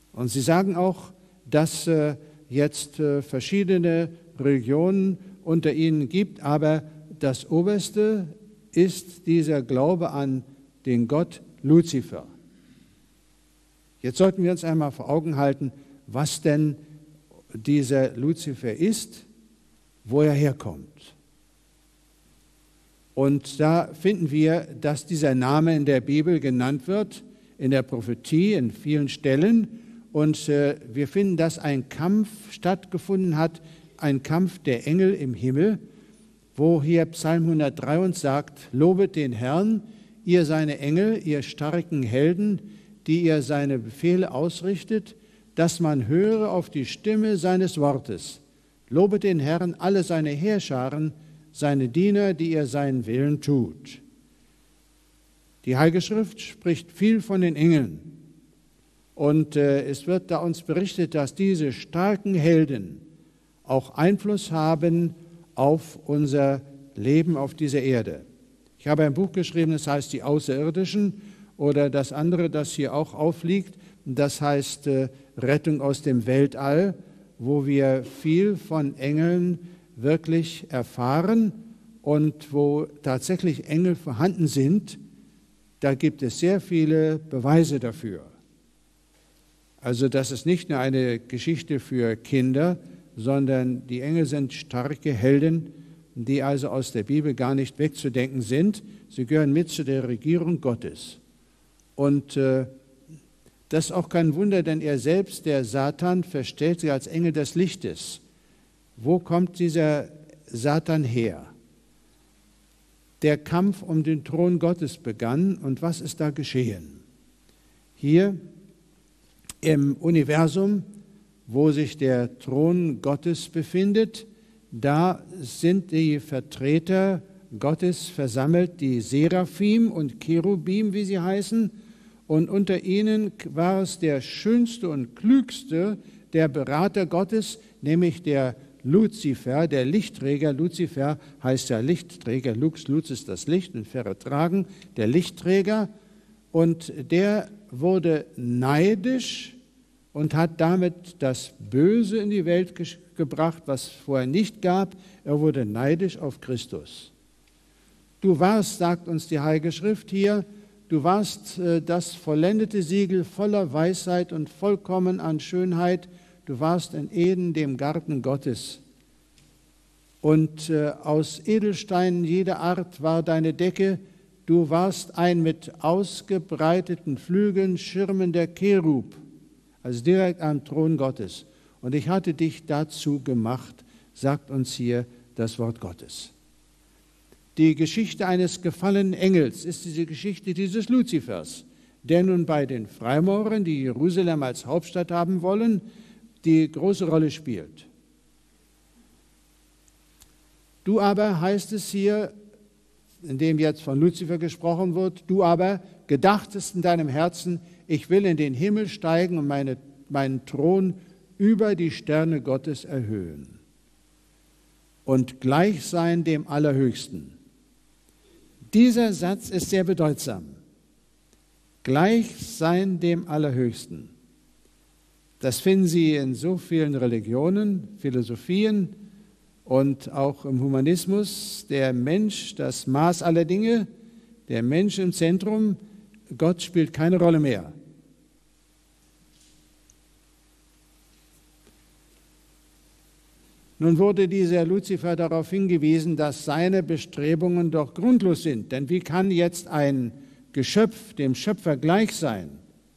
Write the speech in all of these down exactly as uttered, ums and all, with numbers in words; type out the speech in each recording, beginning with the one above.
Und sie sagen auch, dass äh, jetzt äh, verschiedene Religionen unter ihnen gibt, aber das Oberste ist dieser Glaube an den Gott Luzifer. Jetzt sollten wir uns einmal vor Augen halten, was denn dieser Luzifer ist, wo er herkommt. Und da finden wir, dass dieser Name in der Bibel genannt wird, in der Prophetie, in vielen Stellen. Und äh, wir finden, dass ein Kampf stattgefunden hat, ein Kampf der Engel im Himmel, wo hier Psalm hundertdrei uns sagt, lobet den Herrn, ihr seine Engel, ihr starken Helden, die ihr seine Befehle ausrichtet, dass man höre auf die Stimme seines Wortes. Lobet den Herrn, alle seine Heerscharen, seine Diener, die ihr seinen Willen tut. Die Heilige Schrift spricht viel von den Engeln. Und äh, es wird da uns berichtet, dass diese starken Helden auch Einfluss haben auf unser Leben auf dieser Erde. Ich habe ein Buch geschrieben, das heißt Die Außerirdischen, oder das andere, das hier auch aufliegt, das heißt äh, Rettung aus dem Weltall, wo wir viel von Engeln wirklich erfahren und wo tatsächlich Engel vorhanden sind. Da gibt es sehr viele Beweise dafür. Also das ist nicht nur eine Geschichte für Kinder, sondern die Engel sind starke Helden, die also aus der Bibel gar nicht wegzudenken sind. Sie gehören mit zu der Regierung Gottes. Und äh, das ist auch kein Wunder, denn er selbst, der Satan, verstellt sich als Engel des Lichtes. Wo kommt dieser Satan her? Der Kampf um den Thron Gottes begann, und was ist da geschehen? Hier im Universum, wo sich der Thron Gottes befindet, da sind die Vertreter Gottes versammelt, die Seraphim und Cherubim, wie sie heißen, und unter ihnen war es der schönste und klügste der Berater Gottes, nämlich der Luzifer, der Lichtträger. Luzifer heißt ja Lichtträger, Lux, Luz ist das Licht und Ferre tragen, der Lichtträger. Und der wurde neidisch und hat damit das Böse in die Welt ge- gebracht, was es vorher nicht gab. Er wurde neidisch auf Christus. Du warst, sagt uns die Heilige Schrift hier, du warst äh, das vollendete Siegel voller Weisheit und vollkommen an Schönheit. Du warst in Eden, dem Garten Gottes. Und äh, aus Edelsteinen jeder Art war deine Decke. Du warst ein mit ausgebreiteten Flügeln schirmender Cherub, also direkt am Thron Gottes. Und ich hatte dich dazu gemacht, sagt uns hier das Wort Gottes. Die Geschichte eines gefallenen Engels ist diese Geschichte dieses Luzifers, der nun bei den Freimaurern, die Jerusalem als Hauptstadt haben wollen, die große Rolle spielt. Du aber, heißt es hier, in dem jetzt von Luzifer gesprochen wird, du aber gedachtest in deinem Herzen, ich will in den Himmel steigen und meine, meinen Thron über die Sterne Gottes erhöhen und gleich sein dem Allerhöchsten. Dieser Satz ist sehr bedeutsam. Gleich sein dem Allerhöchsten. Das finden Sie in so vielen Religionen, Philosophien und auch im Humanismus. Der Mensch, das Maß aller Dinge, der Mensch im Zentrum, Gott spielt keine Rolle mehr. Nun wurde dieser Luzifer darauf hingewiesen, dass seine Bestrebungen doch grundlos sind. Denn wie kann jetzt ein Geschöpf dem Schöpfer gleich sein?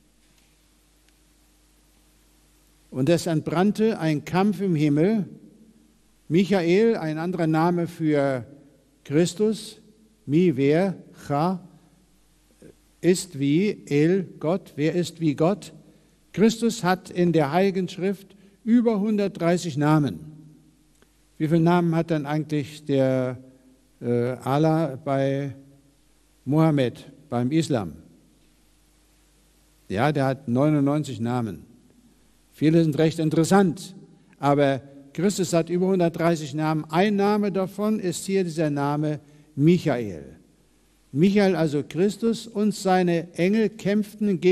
Und es entbrannte ein Kampf im Himmel. Michael, ein anderer Name für Christus, Mi, wer, Cha, ist wie El, Gott. Wer ist wie Gott? Christus hat in der Heiligen Schrift über hundertdreißig Namen. Wie viele Namen hat dann eigentlich der äh, Allah bei Mohammed, beim Islam? Ja, der hat neunundneunzig Namen. Viele sind recht interessant, aber Christus hat über hundertdreißig Namen. Ein Name davon ist hier dieser Name Michael. Michael, also Christus, und seine Engel kämpften gegen